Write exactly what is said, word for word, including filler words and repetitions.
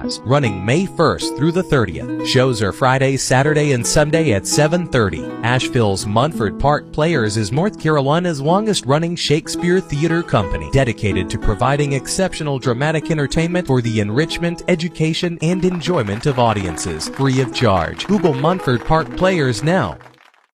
Oz, running May first through the thirtieth. Shows are Friday, Saturday, and Sunday at seven thirty. Asheville's Munford Park Players is North Carolina's longest-running Shakespeare theater company, dedicated to providing exceptional dramatic entertainment for the enrichment, education, and enjoyment of audiences, free of charge. Google Munford Park Players now.